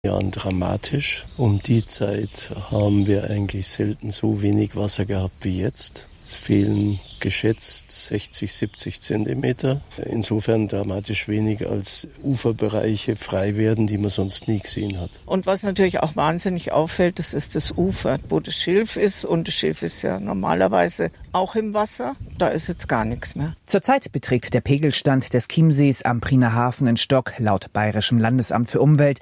Jahren dramatisch. Um die Zeit haben wir eigentlich selten so wenig Wasser gehabt wie jetzt. Es fehlen geschätzt 60, 70 Zentimeter. Insofern dramatisch wenig, als Uferbereiche frei werden, die man sonst nie gesehen hat. Und was natürlich auch wahnsinnig auffällt, das ist das Ufer, wo das Schilf ist. Und das Schilf ist ja normalerweise auch im Wasser. Da ist jetzt gar nichts mehr. Zurzeit beträgt der Pegelstand des Chiemsees am Priener Hafen in Stock laut Bayerischem Landesamt für Umwelt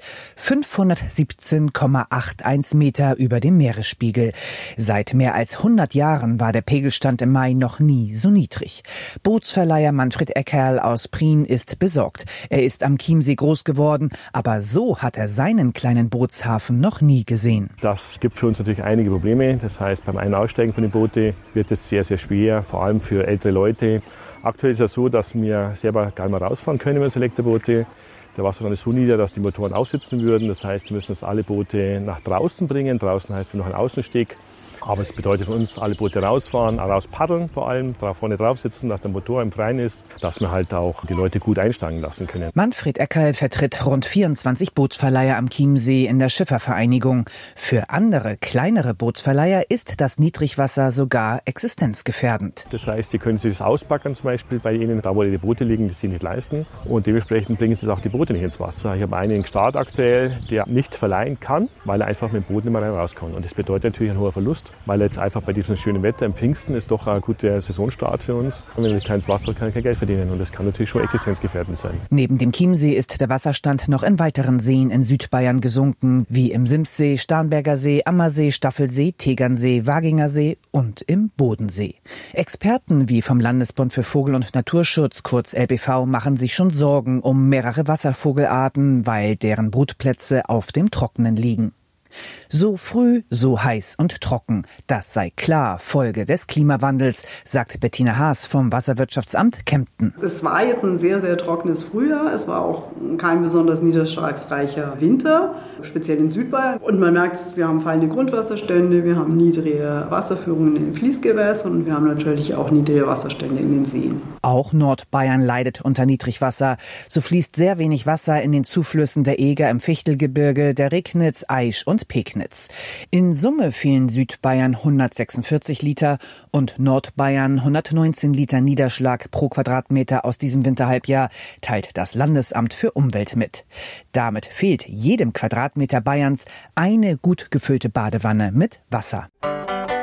517,81 Meter über dem Meeresspiegel. Seit mehr als 100 Jahren war der Pegelstand im Mai noch nie so niedrig. Bootsverleiher Manfred Eckerl aus Prien ist besorgt. Er ist am Chiemsee groß geworden, aber so hat er seinen kleinen Bootshafen noch nie gesehen. Das gibt für uns natürlich einige Probleme. Das heißt, beim Ein- und Aussteigen von den Booten wird es sehr, sehr schwer, vor allem für ältere Leute. Aktuell ist es so, dass wir selber gar nicht mehr rausfahren können mit Elektroboote. Der Wasserstand ist so nieder, dass die Motoren aussitzen würden. Das heißt, wir müssen jetzt alle Boote nach draußen bringen. Draußen heißt wir noch einen Außensteg. Aber es bedeutet für uns, alle Boote rausfahren, raus paddeln vor allem, vorne drauf sitzen, dass der Motor im Freien ist, dass wir halt auch die Leute gut einsteigen lassen können. Manfred Eckerl vertritt rund 24 Bootsverleiher am Chiemsee in der Schiffervereinigung. Für andere, kleinere Bootsverleiher ist das Niedrigwasser sogar existenzgefährdend. Das heißt, sie können sich das auspacken, zum Beispiel bei ihnen, da wo die Boote liegen, die sie nicht leisten. Und dementsprechend bringen sie auch die Boote nicht ins Wasser. Ich habe einen Start aktuell, der nicht verleihen kann, weil er einfach mit dem Boot nicht mehr rauskommt. Und das bedeutet natürlich ein hoher Verlust. Weil jetzt einfach bei diesem schönen Wetter im Pfingsten ist doch ein guter Saisonstart für uns. Und wenn wir kein Wasser haben, kann ich kein Geld verdienen. Und das kann natürlich schon existenzgefährdend sein. Neben dem Chiemsee ist der Wasserstand noch in weiteren Seen in Südbayern gesunken, wie im Simssee, Starnberger See, Ammersee, Staffelsee, Tegernsee, Waginger See und im Bodensee. Experten wie vom Landesbund für Vogel- und Naturschutz, kurz LBV, machen sich schon Sorgen um mehrere Wasservogelarten, weil deren Brutplätze auf dem Trockenen liegen. So früh, so heiß und trocken. Das sei klar Folge des Klimawandels, sagt Bettina Haas vom Wasserwirtschaftsamt Kempten. Es war jetzt ein sehr, sehr trockenes Frühjahr. Es war auch kein besonders niederschlagsreicher Winter, speziell in Südbayern. Und man merkt, wir haben fallende Grundwasserstände, wir haben niedrige Wasserführungen in den Fließgewässern und wir haben natürlich auch niedrige Wasserstände in den Seen. Auch Nordbayern leidet unter Niedrigwasser. So fließt sehr wenig Wasser in den Zuflüssen der Eger im Fichtelgebirge, der Regnitz, Aisch und Pegnitz. In Summe fehlen Südbayern 146 Liter und Nordbayern 119 Liter Niederschlag pro Quadratmeter aus diesem Winterhalbjahr, teilt das Landesamt für Umwelt mit. Damit fehlt jedem Quadratmeter Bayerns eine gut gefüllte Badewanne mit Wasser.